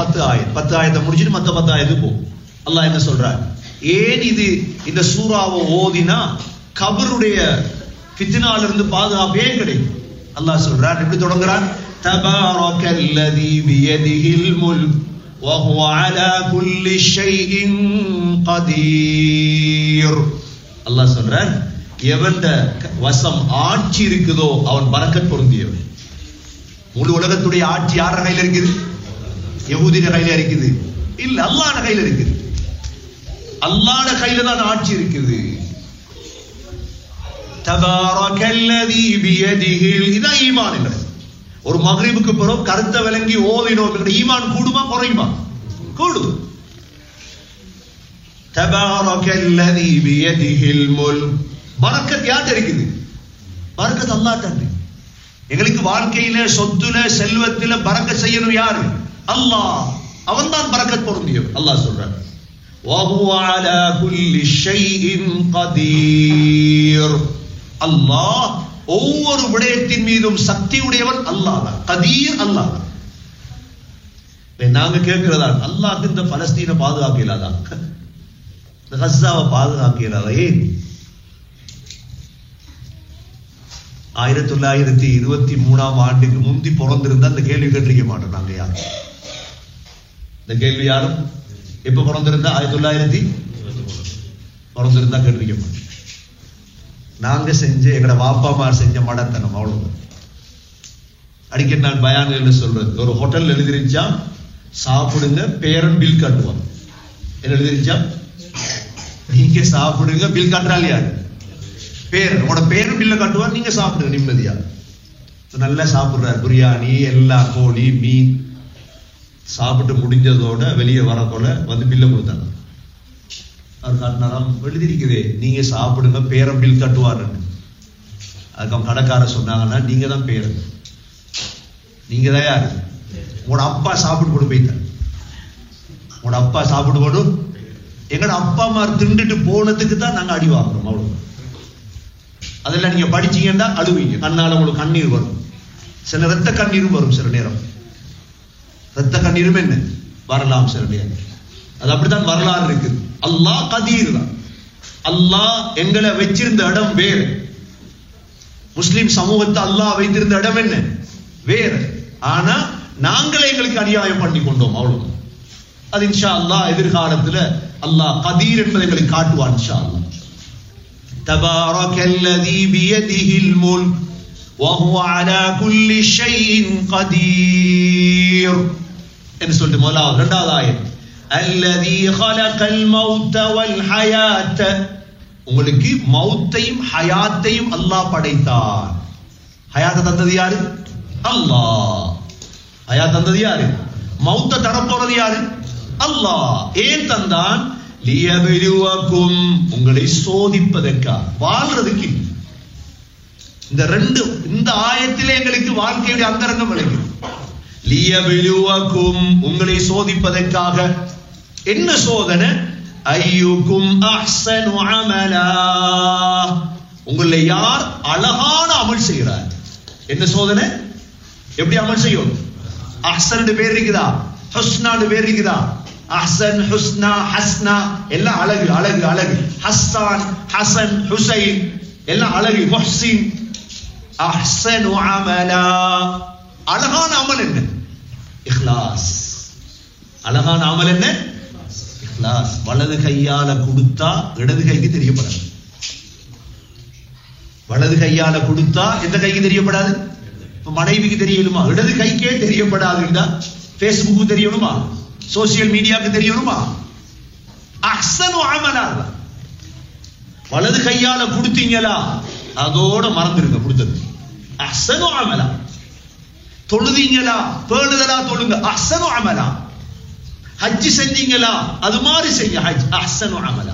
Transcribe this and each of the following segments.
10 ஆயத் 10 ஆயத்தை முடிச்சிட்டு மத்த 10 ஆயத்துக்கு போ. அல்லாஹ் என்ன சொல்றார்? ஏன் இது இந்த சூறாவை ஓதினா கபருடைய ஃபித்னால இருந்து பாதுகாப்பே கிடைக்கும். அல்லாஹ் சொல்றார், எப்படி தொடங்குறான்? தபாரக்கல்லதி பியதிஹில் முல்க் வ ஹுவ அலா குல்லி ஷைஇன் கதீர். அல்லாஹ் சொல்றார், எவன்ட வசம் ஆட்சி இருக்குதோ அவன் பரக்கத் பொருந்தியவன். முழு உலகத்துடைய ஆட்சி யார கையில இருக்குது? யஹூதிய கையில இருக்குது? இல்ல, அல்லாஹ்ட கையில இருக்குது. அல்லாஹ்ட கையில தான் ஆட்சி இருக்குது. தபாரக்கல்லதி பியதிஹில். இதா ஈமான் இல்ல. ஒரு மக்ரிபுக்கு பிறகு கருத்த விளங்கி ஓதினோம், ஈமான் கூடுமா குறையுமா? கூடும். தபாரக்கல்லதி பியதிஹில் முல்க். பரக்கத் யார்ட்ட இருக்குது? பரக்கத் அல்லாஹ்ட்ட இருக்கு. எங்களுக்கு வாழ்க்கையில சொத்துல செல்வத்தில பரக்கத் செய்யணும் யாரு? அல்லாஹ். அவன் தான் பரக்கத் பொருந்தியவன். அல்லாஹ் சொல்றான், வஹுவ அலா குல்லி ஷைஇன் கதீர். அல்லாஹ் ஒவ்வொரு விடயத்தின் மீதும் சக்தி உடையவன். அல்லாஹ் தான் கதீர். அல்லாஹ் தான். நாங்க கேட்கிறதா, அல்லாஹ் இந்த பலஸ்தீனை பாதுகாக்க இயலாதா? இந்த கஸ்ஸாவை பாதுகாக்க இயலாதா? ஏன்? 1923 ஆண்டுக்கு முந்தி பிறந்திருந்தா இந்த கேள்வி கேட்டிருக்க மாட்டோம் நாங்க யாரும். இந்த கேள்வி யாரும் எப்ப பிறந்திருந்தா 1923 பிறந்திருந்தா கேட்டிருக்க மாட்டோம். நாங்க செஞ்ச எங்கட வாப்பாமார் செஞ்ச மடத்தனம் அவ்வளவு. அடிக்கடி நான் பயான்கள் சொல்றது, ஒரு ஹோட்டல் எழுதிருச்சா சாப்பிடுங்க பேரன் பில் காட்டுவான். என்ன எழுதிருச்சா? நீங்க சாப்பிடுங்க பில் காட்டுறாள் யாரு? பேரன். உங்களோட பேரும் பில்ல காட்டுவான், நீங்க சாப்பிடுங்க நிம்மதியா. நல்லா சாப்பிடுறாரு, பிரியாணி எல்லா கோழி மீன் சாப்பிட்டு முடிஞ்சதோட வெளியே வரக்கொள்ள வந்து பில்ல கொடுத்தாங்க. அவர் காட்டினாராம், எழுதிருக்குதே நீங்க சாப்பிடுங்க பேரம் பில் கட்டுவாரு. அதுக்கு கடைக்கார சொன்னாங்கன்னா நீங்க தான் பேரன், நீங்க தான் யாரு? உங்களோட அப்பா சாப்பிட்டு போட்டு போயிட்டார். உங்களோட அப்பா சாப்பிட்டு போட்டு எங்கட அப்பா அம்மா திண்டுட்டு போனதுக்கு தான் நாங்க அடி வாங்குறோம். அவ்வளவு. அதெல்லாம் நீங்க படிச்சீங்கன்னா அழுவீங்க, கண்ணால உங்களுக்கு கண்ணீர் வரும். சில ரத்த கண்ணீரும் வரும். சில நேரம் ரத்த கண்ணீரும் என்ன வரலாம் சில நேரம். அது அப்படித்தான் வரலாறு இருக்குது. அல்லாஹ் கதீர் தான். அல்லாஹ் எங்களை வச்சிருந்த இடம் வேறு. முஸ்லிம் சமூகத்தை அல்லாஹ் வைத்திருந்த இடம் என்ன வேறு. ஆனா நாங்களே எங்களுக்கு அநியாயம் பண்ணி கொண்டோம். அவ்வளவு. அது இன்ஷா அல்லாஹ் எதிர்காலத்துல அல்லாஹ் கதீர் என்பதை எங்களுக்கு காட்டுவான் இன்ஷா அல்லாஹ். தபாரக்கல்லதி பியதிஹில் முல்க் வஹுவ அலா குல்லி ஷைஇன் கதீர் என்று சொல்லிட்டு முதலாவது. இரண்டாவது ஆயத், அல்லதி ஹலகல் மௌத வல் ஹயாத். உங்களுக்கு மௌத்தையும் ஹயாத்தையும் அல்லாஹ் படைத்தான். ஹயாத்தை தந்தது யாரு? அல்லாஹ். ஹயாத் தந்தது யாரு? மௌத்த தரப்போறது யாரு? அல்லாஹ். ஏன் தந்தான்? லியபிலுவக்கும், உங்களை சோதிப்பதற்காக, வாழ்றதுக்கு. இந்த ரெண்டு இந்த ஆயத்திலே எங்களுக்கு வாழ்க்கையுடைய அந்தரங்கம் விளங்கும். லியபிலுவக்கும், உங்களை சோதிப்பதற்காக. என்ன சோதனை? ஐயுக்கும் அஹ்ஸனு அமலா, உங்களை யார் அழகான அமல் செய்கிறார். என்ன சோதனை? எப்படி அமல் செய்யும்? அஹ்ஸன் பேர் இருக்குதா? ஹுஸ்னா பேர் இருக்குதா? அஹ்ஸன், ஹுஸ்னா, ஹஸ்னா எல்லாம் அழகு அழகு அழகு. ஹஸ்ஸான், ஹசன், ஹுசைன் எல்லாம் அழகு. முஹ்சின். அஹ்ஸனு அமலா, அழகான அமல் என்ன? இக்லாஸ். அழகான அமல் என்ன? இக்லாஸ். வலது கையால கொடுத்தா இடது கைக்கு தெரியப்படாது. வலது கையால கொடுத்தா எந்த கைக்கு தெரியப்படாது? இப்ப மனைவிக்கு தெரியணுமா? இடது கைக்கே தெரியப்படாது. பேஸ்புக்கு தெரியணுமா? சோசியல் மீடியாவுக்கு தெரியணுமா? அஹ்ஸனு அமலா. வலது கையால கொடுத்தீங்களா அதோட மறந்துருங்க கொடுத்தது. அஹ்ஸனு அமலா. தொழுதீங்களா பேணுதலா தொழுங்க. அஹ்ஸனு அமலா. ஹஜ் செஞ்சீங்களா அது மாதிரி செய்ய. ஹஜ் அஹ்ஸனு அமலா.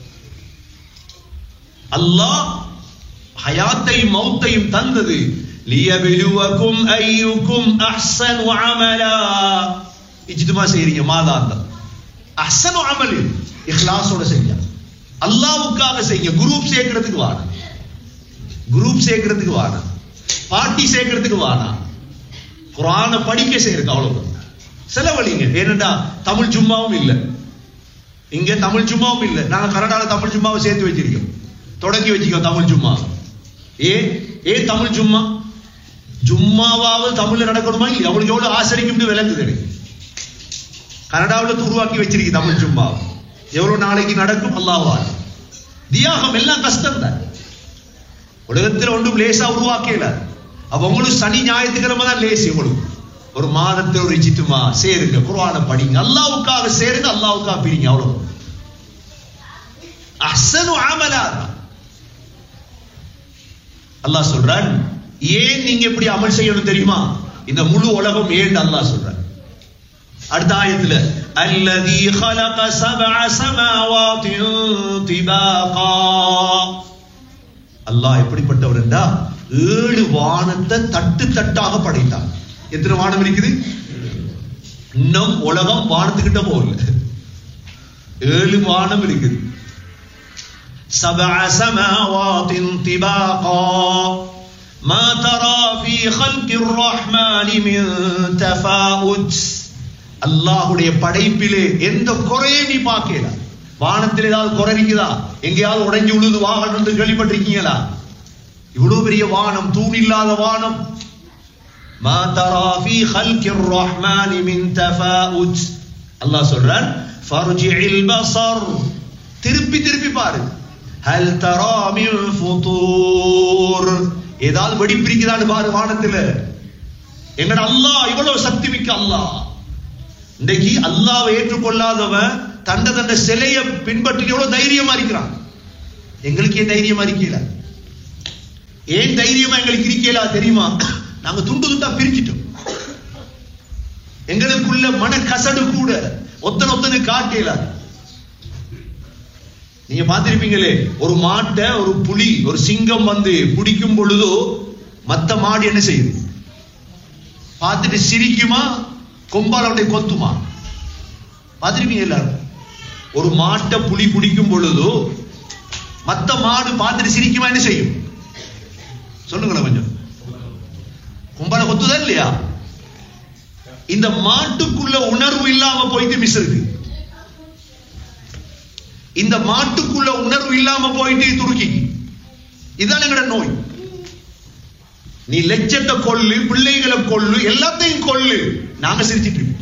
அல்லாஹ் ஹயாத்தையும் மௌத்தையும் தந்தது. லியபிலுவக்கும் ஐயுக்கும் அஹ்ஸனு அமலா. இஜ்திமா செய்றீங்க மாதாந்தம். அஹ்ஸனு அமல் இக்லாஸோட செய்ய. அல்லாஹ்வுக்காக செய்ய. குரூப் சேர்க்கிறதுக்கு வானா, குரூப் சேர்க்கிறதுக்கு வானா, பார்ட்டி சேர்க்கிறதுக்கு வானா, குர்ஆனை படிக்க செய்யறதுக்கு அவ்வளவு. செலவழிங்க. ஏனென்றா தமிழ் ஜும்மாவும் இல்லை, இங்க தமிழ் ஜும்மாவும் இல்லை. நாங்க கனடால தமிழ் ஜும்மாவை சேர்த்து வச்சிருக்கோம், தொடங்கி வச்சிருக்கோம் தமிழ் ஜும்மா. ஏன் தமிழ் ஜும்மா? ஜும்மாவாவது தமிழ்ல நடக்கணுமா இல்லையா? அவங்களுக்கு எவ்வளவு ஆசரிக்கும் விளங்குது எனக்கு. கனடாவில் உருவாக்கி வச்சிருக்கு தமிழ் ஜும்மா. எவ்வளவு நாளைக்கு நடக்கும் அல்லாஹ். தியாகம் எல்லாம் கஷ்டம் தான், உலகத்தில் ஒன்றும் லேசா உருவாக்கல. அப்ப உங்களுக்கு சனி ஞாயிற்றுக்கிழமை தான் லேசி. உங்களுக்கு ஒரு மாதத்தில் ஒரு இஜ்திமா சேருங்க, குர்ஆனை படிங்க, அல்லாஹ்வுக்காக சேருங்க, அல்லாஹ்வுக்காக பிரிங்க. அவ்வளவு அஹ்ஸனு அமலா. அல்லாஹ் சொல்றான், ஏன் நீங்க இப்படி அமல் செய்யணும் தெரியுமா? இந்த முழு உலகம் ஏன் அல்லாஹ் சொல்றான். அடுத்த ஆயத்துல அல்லதி خلق سبع سماوات طباقا. அல்லாஹ் எப்படிப்பட்டவர் என்றா 7 வானத்தை தட்டு தட்டாக படைத்தார். எத்தனை வானம் இருக்குது? இன்னும் உலகம் வானத்துக்கிட்ட போகல, 7 வானம் இருக்குது. سبع سماوات طباقا ما ترى في خلق الرحمن من تفاوت. அல்லாஹ்வுடைய படைப்பிலே எந்த குறையும் நீ பார்க்கல. வானத்தில் ஏதாவது குறை இருக்குதா? எங்கேயாவது உடைஞ்சு விழுது வாகனம் என்று கேள்விப்பட்டிருக்கீங்களா? இவ்வளவு பெரிய வானம், தூண் இல்லாத வானம். ما ترى في خلق الرحمن من تفاوت. அல்லாஹ் சொல்றான், فارجع البصر. திருப்பி திருப்பி பாரு. هل ترى من فطور. ஏதாவது வெடிப்பு இருக்குதான்னு பாரு வானத்துல. எங்கட அல்லாஹ் இவ்வளவு சக்தி மிக்க அல்லாஹ். இன்றைக்கு அல்லாஹ்வை ஏற்றுக்கொள்ளாதவன் தண்ட சிலையை பின்பற்றி எவ்வளவு தைரியமா இருக்கிறான். எங்களுக்கு ஏன் தைரியமா இருக்கல? ஏன் தைரியமா எங்களுக்கு இருக்கல தெரியுமா? நாங்க துண்டு துண்டா பிரிச்சிட்டோம். எங்களுக்குள்ள மன கசடு கூட ஒத்தனை காட்டல. நீங்க பார்த்திருப்பீங்களே, ஒரு மாட்டை ஒரு புலி ஒரு சிங்கம் வந்து பிடிக்கும் பொழுதோ மத்த மாடு என்ன செய்யுது? பார்த்துட்டு சிரிக்குமா, கொம்பால அவனை கொத்துமா? பார்த்திருப்பீங்க எல்லாரும். ஒரு மாட்டை புலி பிடிக்கும் பொழுதோ மத்த மாடு பார்த்துட்டு சிரிக்குமா, என்ன செய்யும்? சொல்லுங்களேன் கொஞ்சம். கொம்பால கொத்துதா இல்லையா? இந்த மாட்டுக்குள்ள உணர்வு இல்லாம போயிட்டு மிஸ் இருக்கு. இந்த மாட்டுக்குள்ள உணர்வு இல்லாம போயிட்டு துருக்கிக்கு. இதுதான் எங்கட நோய். நீ லட்சத்தை கொள்ளு, பிள்ளைகளை கொள்ளு, எல்லாத்தையும் கொள்ளு, நாங்க சிரிச்சிட்டு இருக்கோம்.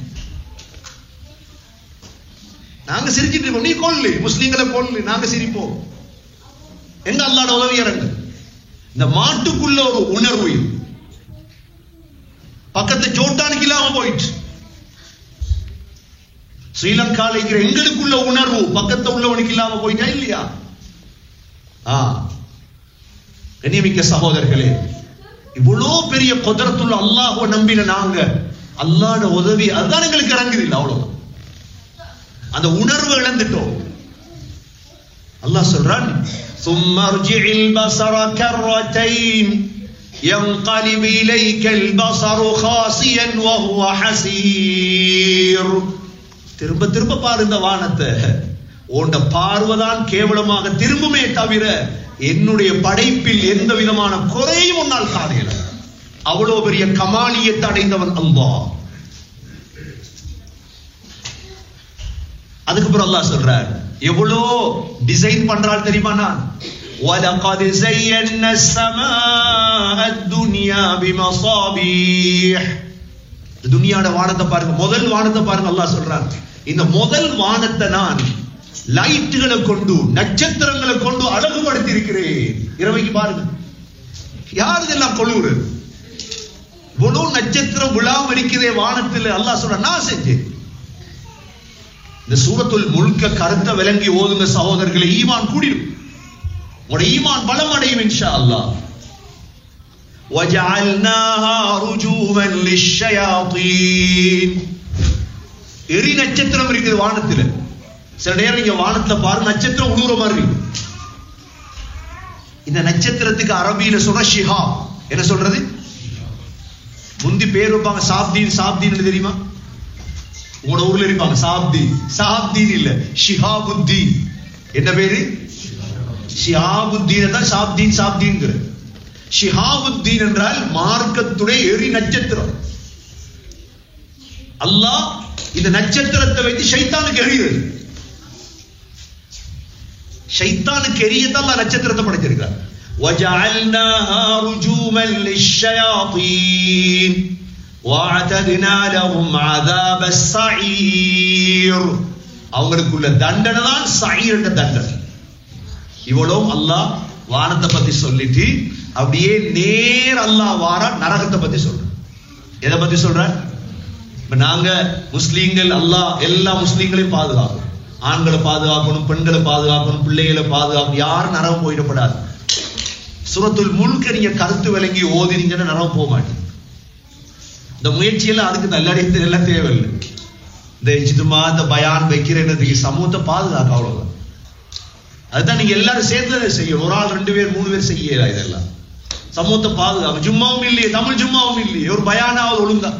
நீ கொள்ளு, முஸ்லிம்களை கொள்ளு, நாங்க சிரிப்போம். எங்க அல்லாஹ்வோட உதவி இறங்கு. இந்த மாட்டுக்குள்ள ஒரு உணர்வு பக்கத்து ஜோட்டானுக்கு இல்லாம போயிட்டு. ஸ்ரீலங்கால இருக்கிற எங்களுக்குள்ள உணர்வு பக்கத்து உள்ளவனுக்கு இல்லாம போயிட்டா இல்லையா? கண்ணியமிக்க சகோதரர்களே, இவ்வளவு பெரிய குதரத்துள்ள அல்லாஹ்வை நம்பின நாங்க அல்லாஹ்வோட உதவி அதுதான் எங்களுக்கு இறங்குது இல்லை. அவ்வளவு அந்த உணர்வு இழந்துட்டோம். அல்லாஹ் சொல்றான், ثم ارجع البصر كرتين ينقلب إليك البصر خاسئا وهو حسير. திரும்ப திரும்ப பாரு இந்த வானத்தை. உன்ட பார்வைதான் கேவலமாக திரும்புமே தவிர என்னுடைய படைப்பில் எந்த விதமான குறையும் உன்னால் காணல. அவ்வளவு பெரிய கமாலியத்தை அடைந்தவன் அல்லாஹ். அதுக்கப்புறம் அல்லாஹ் சொல்றார், எவ்வளோ டிசைன் பண்றாள் தெரியுமா? நான் وَلَقَدْ زَيَّنَّا السَّمَاءَ الدُّنْيَا بِمَصَابِيحَ. துனியாவோட வானத்தை பாருங்க, முதல் வானத்தை பாருங்க. அல்லாஹ் சொல்றான், இந்த முதல் வானத்தை நான் லைட்டுகளை கொண்டு நட்சத்திரங்களை கொண்டு அழகுபடுத்தி இருக்கிறேன். இரவைக்கு பாருங்க, யாரு இதெல்லாம் கொள்ளுறது? இவ்வளவு நட்சத்திரம் விழாம இருக்கிறதே வானத்தில். அல்லாஹ் சொல்றான், நான் செஞ்சேன். இந்த சூரத்துல் முல்க கருத்தை விளங்கி ஓதுங்க சகோதரர்களை. ஈமான் கூடிடும், உங்களுடைய ஈமான் பலம் அடையும் இன்ஷா அல்லாஹ். وَجَعَلْنَاهَا رُجُومًا لِلشَّيَاطِينِ. எரி நட்சத்திரம் இருக்குது வானத்துல. சில நேரம் நீங்க வானத்துல பாருங்க, நட்சத்திரம் உழுவுற மாதிரி. இந்த நட்சத்திரத்துக்கு அரபியில சொல்ற ஷிஹாப். என்ன சொல்றது? முந்தி பேர் வைப்பாங்க சாப்தீன். சாப்தீன் தெரியுமா? உங்களோட ஊர்ல இருப்பாங்க சாப்தீன். சாப்தீன் இல்ல, ஷிஹாபுத்தீன். என்ன பேரு? ஷிஹாபுத்தீன் தான் சாப்தீன். சாப்தீன்ங்கிற ஷிஹாபுத்தீன் என்றால் மார்க்கத்துடைய எரி நட்சத்திரம். அல்லாஹ் இந்த நட்சத்திரத்தை வைத்து ஷைத்தானுக்கு எரியுது. ஷைத்தானுக்கு எரியதான் அல்லாஹ் நட்சத்திரத்தை படைச்சிருக்கார். وَجَعَلْنَاهَا رُجُومًا لِلشَّيَاطِينِ وَأَعْتَدْنَا لَهُمْ عَذَابَ السَّعِيرِ. அவங்களுக்குள்ள தண்டனை தான் சயீர் என்ற தண்டனை. இவ்வளவு அல்லாஹ் வானத்தை பத்தி சொல்லிட்டு அப்படியே நேர் அல்லாஹ் வார நரகத்தை பத்தி சொல்றான். எதை பத்தி சொல்றான்? நாங்க முஸ்லீம்கள் அல்லாஹ் எல்லா முஸ்லீம்களையும் பாதுகாக்கணும், ஆண்களை பாதுகாக்கணும், பெண்களை பாதுகாக்கணும், பிள்ளைகளை பாதுகாக்கணும், யாரும் நரகம் போயிடப்படாது. சூரத்துல் முல்க நீங்க கருத்து விளங்கி ஓதினீங்கன்னா நரகம் போக மாட்டீங்க. இந்த முயற்சியெல்லாம் அதுக்கு நல்ல எல்லாம் தேவையில்லை. இந்த இஜ்திமா இந்த பயான் வைக்கிறதுக்கு சமூகத்தை பாதுகாக்க அவ்வளவுதான். அதுதான் நீங்க எல்லாரும் சேர்ந்து செய்யணும். ஒரு ஆள் 2 பேர் 3 பேர் செய்யல. இதெல்லாம் சமூகத்தை பாதுகாக்க. ஜும்மாவும் இல்லையே, தமிழ் ஜும்மாவும் இல்லையே, ஒரு பயானாவது ஒழுங்கா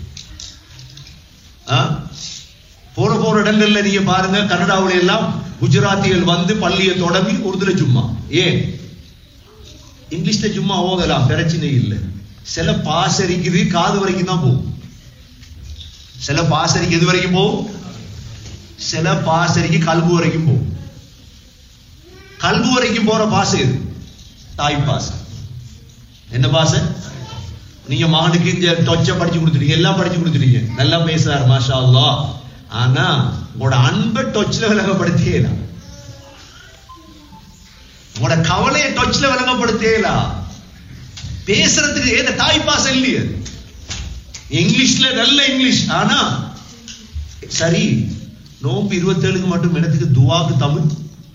போற இடங்கள்ல நீங்க பாருங்க. கனடாவுல எல்லாம் குஜராத்திகள் வந்து பள்ளியை தொடங்கி உருதுல ஜும்மா. ஏன் இங்கிலீஷ்ல ஜும்மா ஓதலாம், பிரச்சனை இல்லை. சில பாசரிக்குது காது வரைக்கும் தான் போகும். சில பாசரிக்கு எது வரைக்கும் போகும்? சில பாசரிக்கு கல்பு வரைக்கும் போகும். கல்பு வரைக்கும் போற பாசை எது? தாய் பாசை. என்ன பாசை? நீங்க மகனுக்கு இந்த டொச்ச படிச்சு கொடுத்துட்டீங்க, எல்லாம் படிச்சு கொடுத்துட்டீங்க, நல்லா பேசுறாரு மாஷா அல்லாஹ். ஆனா உங்களோட அன்பை டொச்ல விளங்கப்படுத்தியல, உங்களோட கவலையை டொச்ல விளங்கப்படுத்தியல. பேசுறதுக்கு ஏத தாய் பாசை இல்லையே. இங்கிலீஷ்ல நல்ல இங்கிலீஷ். ஆனா சரி, நோம்பு 27க்கு மட்டும் இடத்துக்கு துவாக்கு தமிழ்,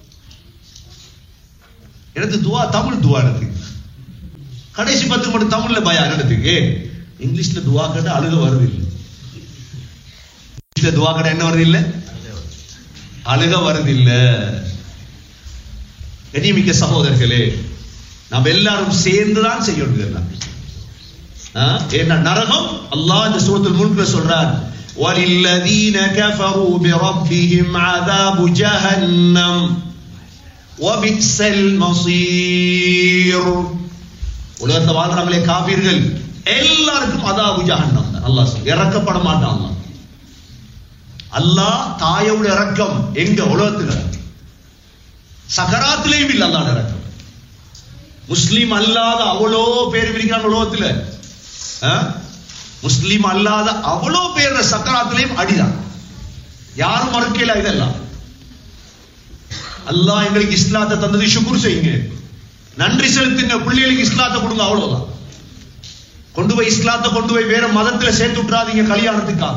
எனக்கு துவா தமிழ் துவா எனக்கு கடைசி 10 மட்டும் தமிழ்ல பயா இடத்துக்கு. இங்கிலீஷ்ல துவா கேட்டா அழுக வருது இல்லை. இங்கிலீஷ்ல துவா கேட்டா என்ன வருது இல்லை? அழுக வருது இல்ல. கண்ணியமிக்க சகோதரர்களே, நாம் எல்லாரும் சேர்ந்துதான் செய்யணும் எல்லாம். ஏன்னா நரகம் அல்லாஹ் இந்த சூரத்துல் முல்க்ல சொல்றார், وَلِلَّذِينَ كَفَرُوا بِرَبِّهِمْ عَذَابُ جَهَنَّمَ وَبِئْسَ الْمَصِيرُ. உலகத்தை வாழ்றாங்களே காபீர்கள் எல்லாருக்கும் அதாபு ஜஹன்னம் தான். அல்லாஹ் இறக்கப்பட மாட்டான். அல்லாஹ் தாயோட இறக்கம் எங்க? உலகத்துல சகராத்திலேயும் இல்ல அல்லாஹ் இறக்கம். முஸ்லீம் அல்லாத அவ்வளோ பேர் இருக்கிறாங்க உலகத்துல. முஸ்லீம் அல்லாத அவ்வளோ பேர் சக்கராத்திலையும் அடிதான். யாரும் மறுக்கல. இதெல்லாம் அல்லாஹ் எங்களுக்கு இஸ்லாத்தை தந்தது, ஷுக்ர் செய்யுங்க, நன்றி செலுத்துங்க, பிள்ளைகளுக்கு இஸ்லாத்தை கொடுங்க. அவ்வளவுதான். கொண்டு போய் இஸ்லாத்தை கொண்டு போய் வேற மதத்துல சேர்த்து விட்டுறாதீங்க கல்யாணத்துக்காக.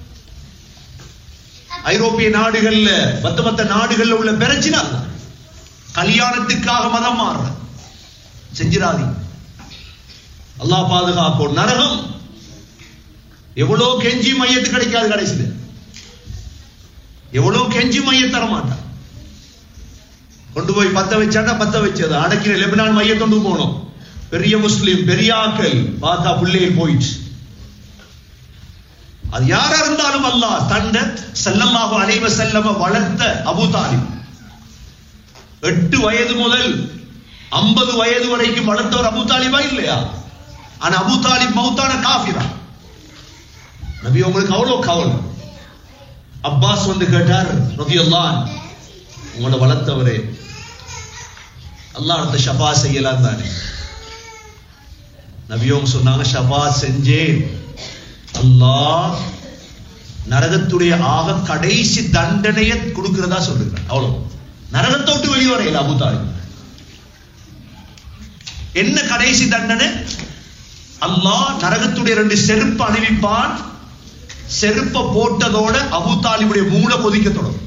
ஐரோப்பிய நாடுகள்ல மத்த நாடுகள்ல உள்ள பிரச்சனை கல்யாணத்துக்காக மதம் மாறுற செஞ்சிடாதீங்க. அல்லாஹ் பாதுகாப்போம். நரகம் எவ்வளவு கெஞ்சி மையத்து கிடைக்காது. கடைசியில் எவ்வளவு கெஞ்சி மைய தர மாட்டான். கொண்டு போய் பத்த வச்சாண்டா பத்த வச்சது அடக்கிற லெபனான் மையத்தொண்டு போனோம். பெரிய முஸ்லிம் பெரிய ஆக்கள் பார்த்தா பிள்ளைகள் போயிடுச்சு. அது யாரா இருந்தாலும் அல்லாஹ் தண்ட ஸல்லல்லாஹு அலைஹி வஸல்லம் வளர்த்த அபூ தாலிப் 8 வயது முதல் 50 வயது வரைக்கும் வளர்த்தவர் அபூ தாலிபா இல்லையா? ஆனா அபூ தாலிப் மௌத்தான காஃபிரா. நபி உங்களுக்கு அவ்வளவு கவலை. அப்பாஸ் வந்து கேட்டார், ரலியல்லாஹு அன்ஹு, உங்களை வளர்த்தவரே அல்லாஹ் அடுத்த ஷபா செய்யலாம் தானே? நபியோங்க சொன்னாங்க, ஷபா செஞ்சேன். அல்லாஹ் நரகத்துடைய ஆக கடைசி தண்டனையை கொடுக்கிறதா சொல்லுகிறார். அவ்வளவு. நரகத்தை விட்டு வெளிவரையில அபூ தாலிப். என்ன கடைசி தண்டனை? அல்லாஹ் நரகத்துடைய 2 செருப்பு அணிவிப்பான். செருப்பை போட்டதோட அபூ தாலிபுடைய மூளை கொதிக்க தொடங்கும்.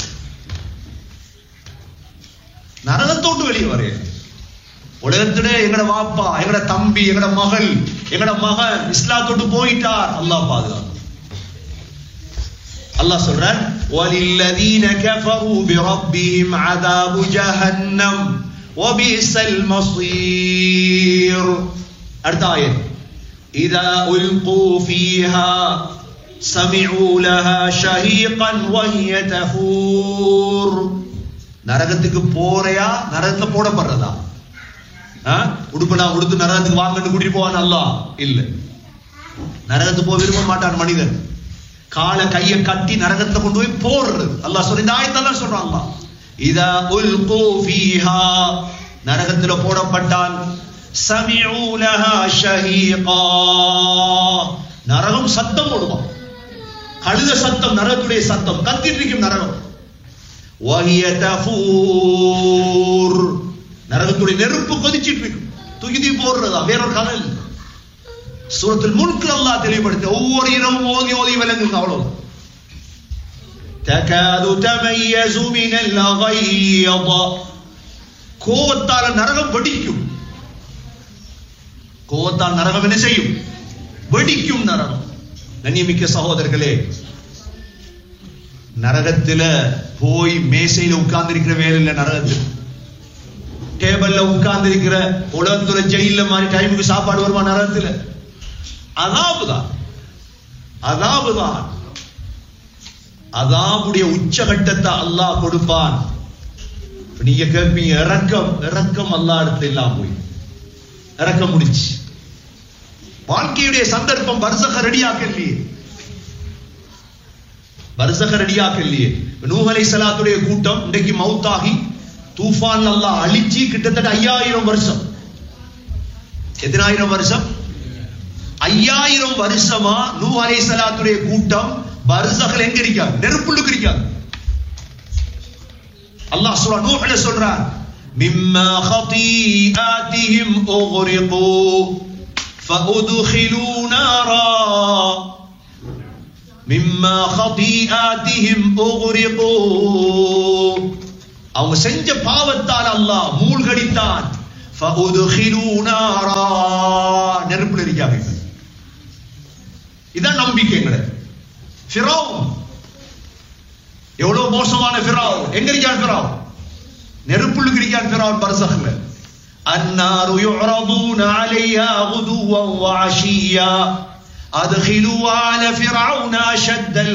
நரகத்தோட்டு வெளியே வரைய உலகத்திட எங்கட வாப்பா, எங்கட தம்பி, எங்கட மகள், எங்கட மகன் இஸ்லாத்தோட்டு போயிட்டார். அல்லாஹ் பாதுகாப்பு. அல்லாஹ் சொல்றான், وَلِلَّذِينَ كَفَرُوا بِرَبِّهِمْ عَذَابُ جَهَنَّمَ وَبِئْسَ الْمَصِيرُ. அடுத்த ஆயத், إِذَا أُلْقُوا فِيهَا سَمِعُوا لَهَا شَهِيقًا وَهِيَ تَفُورُ. நரகத்துக்கு போறையா நரகத்துல போடப்படுறதா? உடுப்பனா உடுத்து நரகத்துக்கு வாங்கன்னு கூட்டிட்டு போவான் அல்லாஹ் இல்ல. நரகத்துக்கு போக விரும்ப மாட்டான் மனிதன். காலை கையை கட்டி நரகத்தை கொண்டு போய் போடுறது. அல்லாஹ் சொல்ற இந்த ஆயத்தெல்லாம் சொல்றான் அல்லாஹ், இதா உல்கு ஃபீஹா, நரகத்துல போடப்பட்டால், சமிஉ லஹா ஷஹீகா, நரகம் சத்தம் போடுவான், கழுத சத்தம், நரகத்துடைய சத்தம், கத்திட்டு இருக்கும் நரகம். வஹிய தஃபூர், நரகத்துடைய நெருப்பு கொதிச்சிட்டு இருக்கும், தூக்கி போடுறதா, வேறொரு கதை இல்லை. சூரத்துல் முல்க் அல்லாஹ் தெளிவுபடுத்த ஒவ்வொரு இரவும் ஓதி ஓதி விளங்குங்க. அவ்வளவு தகாது தமையஸு மினல் கய்யத, கோவத்தால நரகம் வெடிக்கும். கோவத்தால் நரகம் என்ன செய்யும்? வெடிக்கும் நரகம். கண்ணியமிக்க சகோதரர்களே, நரகத்துல போய் மேசையில உட்கார்ந்து இருக்கிற வேலை இல்ல, நரகத்தில் டேபிள்ல உட்கார்ந்து இருக்கிற உலகத்துல ஜெயில மாதிரி டைமுக்கு சாப்பாடு வருமா நரகத்துல? அதாபுதான், அதாபுதான், அதாபுடைய உச்சகட்டத்தை அல்லாஹ் கொடுப்பான். நீங்க கேட்பீங்க, இறக்கம் இறக்கம் அல்லாஹ் இடத்துல இல்லாம போய் இறக்கம் முடிச்சு. வாழ்க்கையுடைய சந்தர்ப்பம் பர்சக ரெடியாக்கலையே, பர்சக ரெடியாக்கலையே. நூஹ் அலைஹிஸ்ஸலாத்துடைய கூட்டம் இன்றைக்கு மௌத்தாகி தூஃபான் அல்லாஹ் அழிச்சு கிட்டத்தட்ட 5000 வருஷம். எத்தனை ஆயிரம் வருஷம்? 5000 வருஷமா நூஹ் அலைஹிஸ்ஸலாத்துடைய கூட்டம் பர்சக்ல எங்க இருக்காங்க? நெருப்புள்ளுக்கு இருக்காங்க. அல்லாஹ் சூரா நூஹ்ல சொல்றான், மிம்மா ஹதீஆதிஹிம் உக்ரிகு ஃபஉத்கிலூ நாரா, மிம்மா ஹதீஆதிஹிம் உக்ரிகு, அவங்க செஞ்ச பாவத்தால் அல்லாஹ் மூழ்கடித்தான். ஃபஉத்கிலூ நாரா, நெருப்புல இருக்காங்க. இதான் நம்பிக்கைங்க. ஃபிரௌன் எவ்வளவு மோசமான ஃபிரௌன், எங்க இருக்கான் ஃபிரௌன்? நெருப்புள்ளுக்கு இருக்கான் ஃபிரௌன் பர்சக்ல. அன்னாரு யுஅரதுன அலைஹா குதுவன் வ அஷியா அத்கிலு ஆல ஃபிரௌன அஷத்தல்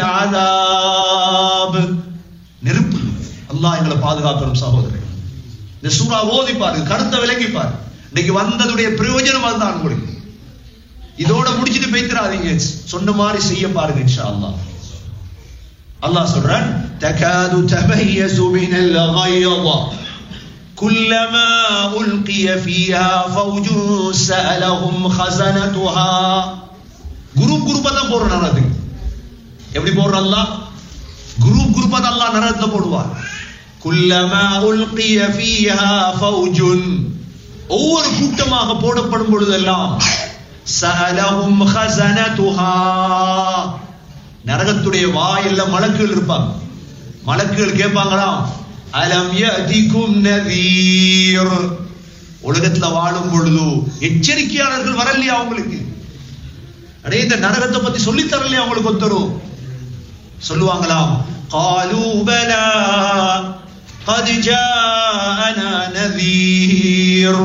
அஸாப். நெருப்பு. அல்லாஹ் எங்களை பாதுகாக்கணும் சகோதரர்களே. இந்த சூரா ஓதி பாருங்க, கருத்தை விளங்கி பாருங்க. இன்னைக்கு வந்ததுடைய பிரயோஜனம் அதுதான் உங்களுக்கு. இதோட முடிச்சிட்டு பேய்த்திராதீங்க, சொன்ன மாதிரி செய்ய பாருங்க இன்ஷா அல்லாஹ். அல்லாஹ் சொல்றான், தகாது தமையஸு மினல் கய்யத குல்லமா உல்கிய ஃபீஹா ஃபௌஜுன் ஸஅலஹும் ஹஸனதுஹா. குரூப்பா தான் போடுற நரகத்துக்கு. எப்படி போடுற அல்லாஹ்? குரூப்பா தான் அல்லாஹ் நரகத்தை போடுவார். குல்லமா உல்கிய ஃபீஹா ஃபௌஜுன், ஒவ்வொரு கூட்டமாக போடப்படும் பொழுதெல்லாம், ஸஅலஹும் ஹஸனதுஹா, நரகத்துடைய வாயில்ல மலக்குகள் இருப்பாங்க. மலக்குகள் கேட்பாங்களாம், அலம் யதிகும் நதீர், உலகத்துல வாழும் பொழுது எச்சரிக்கையாளர்கள் வரலையா அவங்களுக்கு? அடே இந்த நரகத்தை பத்தி சொல்லி தரலையா அவங்களுக்கு ஒருத்தரும்? சொல்லுவாங்களாம், காலூ பலா قد جاءنا نذير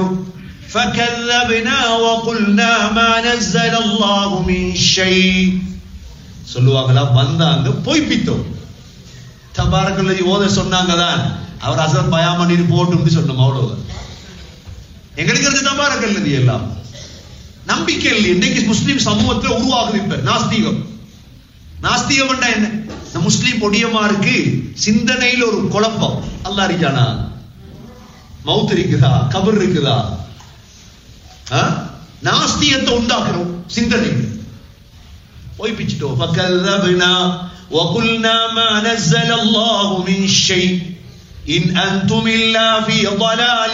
فكذبنا وقلنا ما نزل الله من شيء. சொல்லுவாங்களா, வந்தாங்க பொய்ப்பித்தோம். தபாரக்கல்லதி ஓத சொன்னாங்க தான், அவர் அசரத் பயாமணி போட்டு சொன்னோம், அவ்வளவுதான். எங்களுக்கு இருந்து தபாரக்கல்லதி எல்லாம் நம்பிக்கை இல்லை. இன்னைக்கு முஸ்லிம் சமூகத்தில் உருவாகுது இப்ப நாஸ்திகம். நாஸ்திகம் என்ன? இந்த முஸ்லிம் பொடியமாருக்கு சிந்தனையில் ஒரு குழப்பம். அல்லாஹ் இருக்கானா, மவுத் இருக்குதா, கபர் இருக்குதா, நாஸ்தியத்தை உண்டாக்குறோம் சிந்தனை. பொய்ப்பிச்சிட்டோம். فكذبنا وقلنا ما نزل الله من شيء إن أنتم إلا في ضلال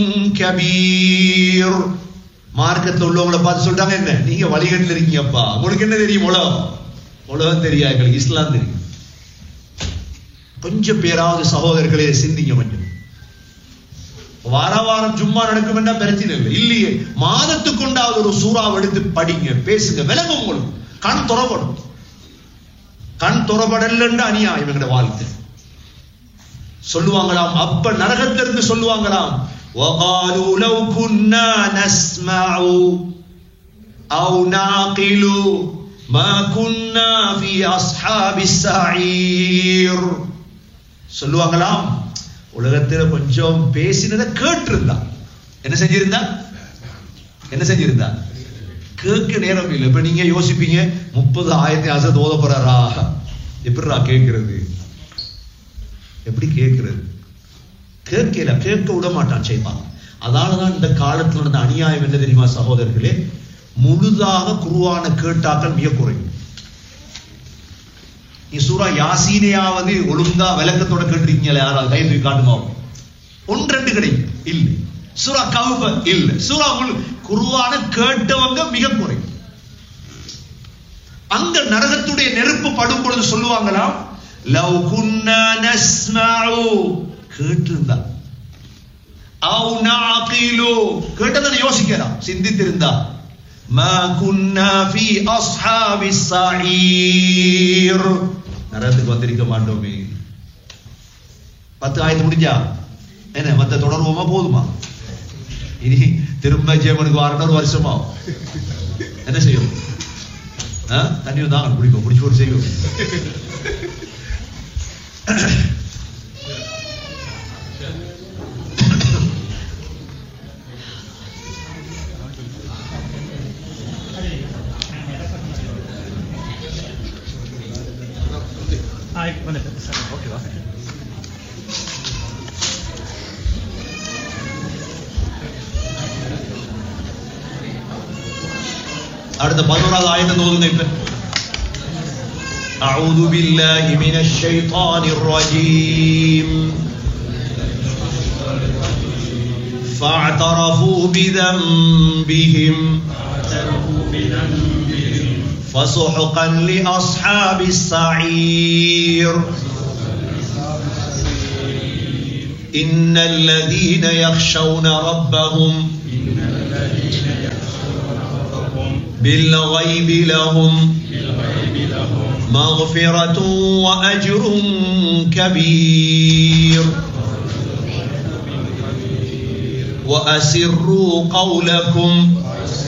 كبير. மார்க்கத்தில் உள்ளவங்களை பார்த்து சொல்றாங்க, என்ன நீங்க வழிகட்டில் இருக்கீங்கப்பா, உங்களுக்கு என்ன தெரியும்? உலகம் தெரியாது, எங்களுக்கு இஸ்லாம் தெரியும். கொஞ்சம் பேராவது சகோதரர்களே சிந்திங்க கொஞ்சம். வாரம் ஜும்மா நடக்கும் என்றா பிரச்சனை இல்லை, இல்லையே மாதத்துக்கு கொண்டாவது ஒரு சூறாவை எடுத்து படிங்க, பேசுங்க, விளங்கும். உங்களுக்கு கண் துறப்படும். கண் துறப்படல் அநியாயம் எங்கட வாழ்க்கை. சொல்லுவாங்களாம், அப்ப நரகத்திலிருந்து சொல்லுவாங்களாம், وَقَالُوا لَوْ كُنَّا نَسْمَعُ أَوْ نَعْقِلُ مَا كُنَّا فِي أَصْحَابِ السَّعِيرِ. சொல்லுவாங்களாம், உலகத்தில் கொஞ்சம் பேசினதை கேட்டிருந்தா, என்ன செஞ்சிருந்தா, கேட்க நேரம் இல்லை. இப்ப நீங்க யோசிப்பீங்க 30 ஆயத்தை அசத் ஓத போறாரா, எப்படிரா கேட்கிறது, எப்படி கேட்கிறது, கேட்கல, கேட்க விட மாட்டான் செய்வான். அதனாலதான் இந்த காலத்துல நடந்த அநியாயம் என்ன தெரியுமா சகோதரர்களே, முழுதாக குர்ஆன கேட்டாக்கள் மிக குறையும். நீ சூரா யாசீனையாவது ஒழுங்கா விளக்கத்தோட கேட்டிருக்கீங்களா? யாராவது கை தூக்கி காட்டுமா? 1-2 கிடைக்கும் இல்ல. சூரா கஹ்ஃப் இல்ல. சூரா குர்ஆன கேட்டவங்க மிக குறையும். அங்க நரகத்துடைய நெருப்பு படும் பொழுது சொல்லுவாங்களாம், லவ் குன்னா நஸ்மஉ, கேட்டிருந்தா, அவ் நஅகிலு, கேட்டதை யோசிக்கலாம், சிந்தித்திருந்தா, மா குன்னா ஃபீ அஸ்ஹாபிஸ் ஸஈர், நரகத்துக்கு வந்திருக்க மாட்டோமே. 10 ஆயத்து முடிஞ்சா என்ன மத்த தொடர்வோமா போதுமா? இனி திரும்ப ஜெயமனுக்கு வரணும், 1 வருஷமா என்ன செய்யும்? தண்ணீர் தான் குடிப்போம், குடிச்சு போட்டு செய்யும். அடுத்த 11வது ஆயத்தை ஓதுங்க இப்ப. أعوذ بالله من الشيطان الرجيم فاعترفوا بذنبهم فسحقا لأصحاب السعير إن الذين يخشون ربهم بالغيب لهم مغفرة وأجر كبير وأسروا قولكم